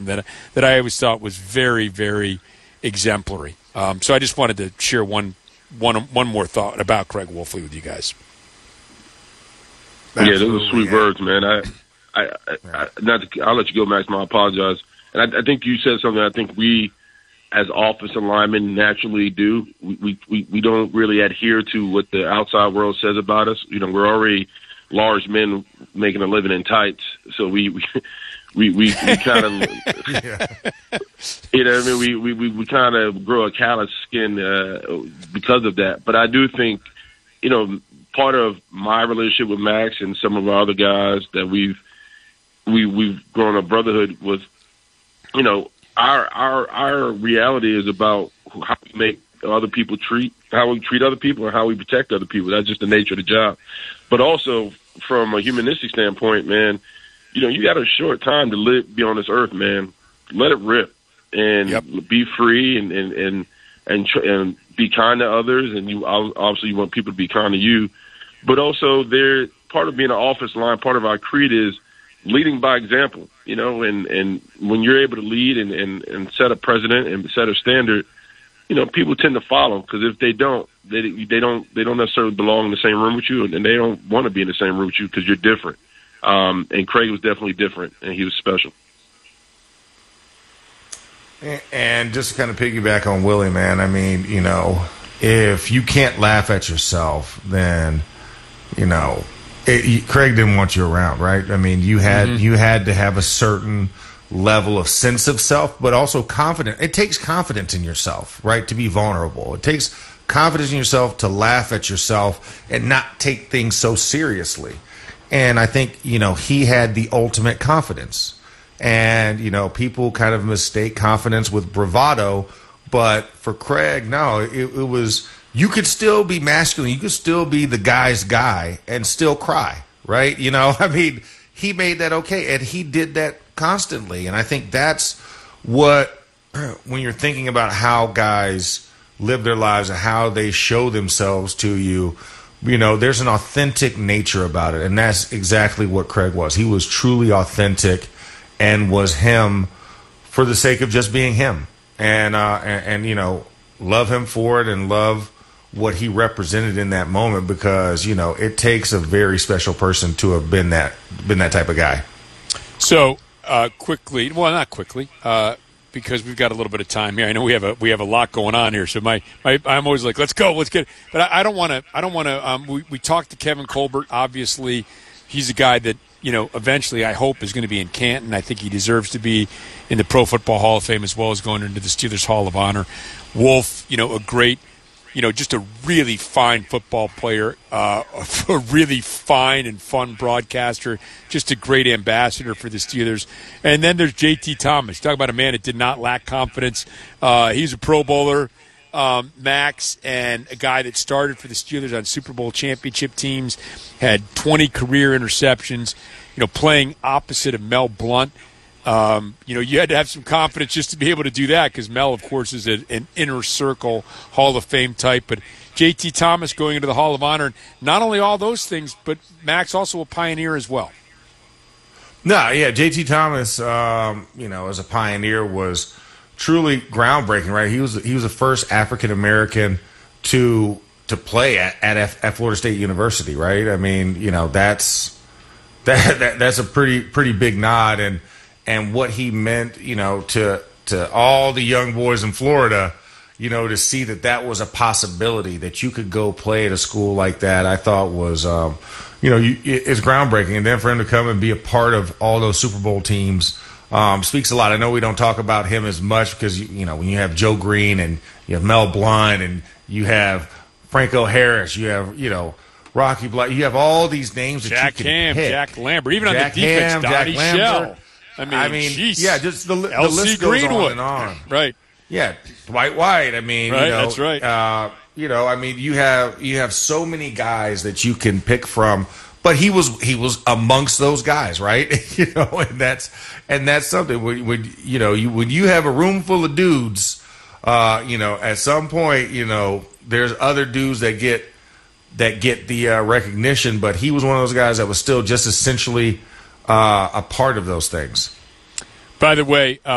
that I always thought was very, very exemplary. So I just wanted to share one more thought about Craig Wolfley with you guys. Yeah, those are sweet words, man. I'll let you go, Max. I apologize. And I think you said something I think we, as offensive linemen, naturally do. We don't really adhere to what the outside world says about us. You know, we're already large men making a living in tights, so we kind of, you know what I mean? We kind of grow a callous skin because of that. But I do think, you know, part of my relationship with Max and some of our other guys that we've grown a brotherhood with, you know, our reality is about how we make other people how we treat other people and how we protect other people. That's just the nature of the job. But also from a humanistic standpoint, man, you know, you got a short time to be on this earth, man. Let it rip and be free and be kind to others. And you obviously you want people to be kind to you, but also part of being an office line, part of our creed is leading by example, you know, and when you're able to lead and set a precedent and set a standard, you know, people tend to follow, because if they don't, they don't necessarily belong in the same room with you, and they don't want to be in the same room with you because you're different. And Craig was definitely different, and he was special. And just to kind of piggyback on Willie, man, I mean, you know, if you can't laugh at yourself, then, you know, Craig didn't want you around, right? I mean, you had to have a certain level of sense of self, but also confidence. It takes confidence in yourself, right, to be vulnerable. It takes confidence in yourself to laugh at yourself and not take things so seriously. And I think, you know, he had the ultimate confidence. And, you know, people kind of mistake confidence with bravado. But for Craig, no, it was, you could still be masculine. You could still be the guy's guy and still cry, right? You know, I mean, he made that okay. And he did that constantly. And I think that's what, when you're thinking about how guys live their lives and how they show themselves to you, you know, there's an authentic nature about it. And that's exactly what Craig was. He was truly authentic and was him for the sake of just being him. And you know, love him for it and love what he represented in that moment, because, you know, it takes a very special person to have been that type of guy. So, not quickly, because we've got a little bit of time here. I know we have a lot going on here, so I'm always like, let's go, let's get it. But I don't want to. We talked to Kevin Colbert. Obviously, he's a guy that, you know, eventually I hope is going to be in Canton. I think he deserves to be in the Pro Football Hall of Fame as well as going into the Steelers Hall of Honor. Wolf, you know, a great, you know, just a really fine football player, a really fine and fun broadcaster, just a great ambassador for the Steelers. And then there's J.T. Thomas. Talk about a man that did not lack confidence. He's a Pro Bowler, Max, and a guy that started for the Steelers on Super Bowl championship teams, had 20 career interceptions, you know, playing opposite of Mel Blount. You know, you had to have some confidence just to be able to do that, because Mel, of course, is an inner circle Hall of Fame type. But J.T. Thomas going into the Hall of Honor, not only all those things, but Max also a pioneer as well. No, yeah, J.T. Thomas, you know, as a pioneer was truly groundbreaking, right? He was the first African American to play at Florida State University, right? I mean, you know, that's a pretty big nod, and what he meant, you know, to all the young boys in Florida, you know, to see that was a possibility, that you could go play at a school like that, I thought was, you know, it's groundbreaking. And then for him to come and be a part of all those Super Bowl teams speaks a lot. I know we don't talk about him as much because, you know, when you have Joe Green and you have Mel Blount and you have Franco Harris, you have, you know, Rocky Blount, you have all these names that Jack you can Ham, pick. Jack Lambert, even Jack on the defense, Ham, Donnie Jack Shell. I mean, geez. Yeah, just the list goes Greenwood. on and on. Right. Yeah, Dwight White. I mean, right, you know, that's right. You know, I mean, you have so many guys that you can pick from, but he was amongst those guys, right? You know, and that's something. When you have a room full of dudes, you know, at some point, you know, there's other dudes that get the recognition, but he was one of those guys that was still just essentially a part of those things. By the way,